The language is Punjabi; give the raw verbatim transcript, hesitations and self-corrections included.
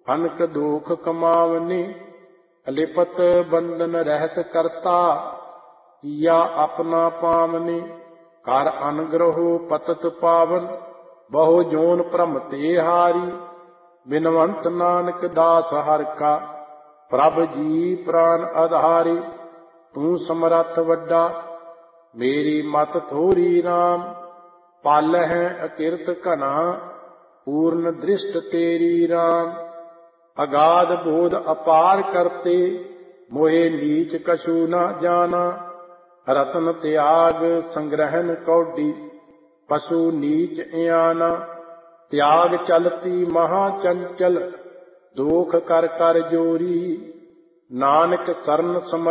ਅਨਕ ਦੋਖ ਕਮਾਵਨੀ, ਅਲਿਪਤ ਬੰਧਨ ਰਹਿਤ ਕਰਤਾ। ਕੀਆ ਆਪਣਾ ਪਾਵਨੀ, ਕਰ ਅਨਗ੍ਰਹੋ ਪਤਤ ਪਾਵਨ। ਬਹੁ ਜੋਨ ਭ੍ਰਮ ਤੇ ਹਾਰੀ, ਬਿਨਵੰਤ ਨਾਨਕ ਦਾਸ ਹਰਿ ਕਾ। ਪ੍ਰਭ ਜੀ ਪ੍ਰਾਨ ਆਧਾਰੀ, ਤੂੰ ਸਮਰੱਥ ਵੱਡਾ, ਮੇਰੀ ਮਤ ਥੋਰੀ ਰਾਮ। ਪਾਲਹਿ ਅਕਿਰਤ ਘਨਾ, ਪੂਰਨ ਦ੍ਰਿਸ਼ਟ ਤੇਰੀ ਰਾਮ। ਅਗਾਧ ਬੋਧ ਅਪਾਰ ਕਰਤੇ, ਮੋਹਿ ਨੀਚ ਕਛੂ ਨ ਜਾਨਾ। ਰਤਨ ਤਿਆਗ ਸੰਗ੍ਰਹਿਨ ਕੌਡੀ, ਪਸ਼ੂ ਨੀਚ ਇਆਨਾ। ਤਿਆਗ ਚਲਤੀ ਮਹਾ ਚੰਚਲ, ਦੋਖ ਕਰ ਕਰ ਜੋਰੀ। ਨਾਨਕ ਸਰਨ ਸਮਰੱਥ